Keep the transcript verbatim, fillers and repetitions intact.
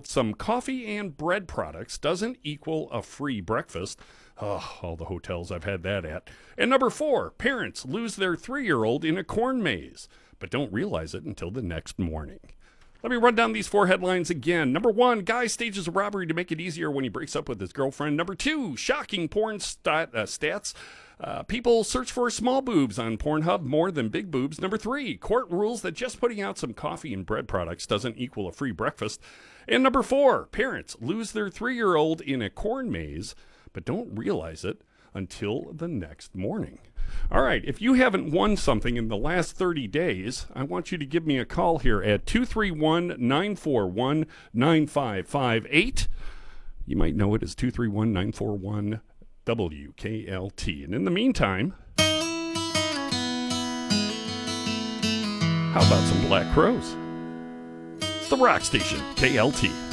out some coffee and bread products doesn't equal a free breakfast. Oh, all the hotels I've had that at. And number four, parents lose their three-year-old in a corn maze, but don't realize it until the next morning. Let me run down these four headlines again. Number one, guy stages a robbery to make it easier when he breaks up with his girlfriend. Number two, shocking porn stat, uh, stats. Uh, people search for small boobs on Pornhub more than big boobs. Number three, court rules that just putting out some coffee and bread products doesn't equal a free breakfast. And number four, parents lose their three-year-old in a corn maze, but don't realize it until the next morning. All right, if you haven't won something in the last thirty days, I want you to give me a call here at two three one, nine four one, nine five five eight. You might know it as two three one, nine four one, W K L T. And in the meantime, how about some Black Crowes? It's the Rock Station, K L T.